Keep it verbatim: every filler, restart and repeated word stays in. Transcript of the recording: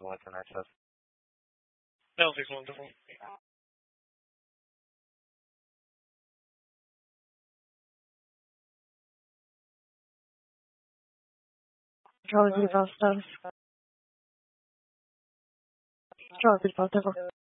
one ten access. L six one double. Charlie three five status. Charlie three five Denver.